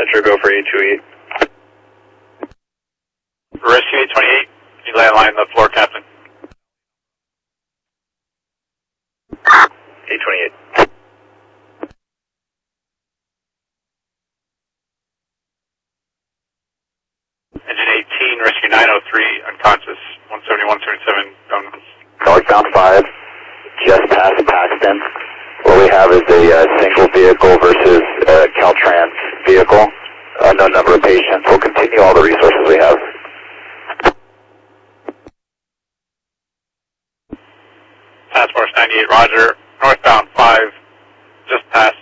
Metro, go for 828. Rescue 828, you landline the floor captain. 828. Engine 18, rescue 903, unconscious, 170, 177, going. Northbound 5, just past Paxton. What we have is a single vehicle versus a Caltrans vehicle. Unknown number of patients. We'll continue all the resources we have. Task Force 98, roger. Northbound 5, just past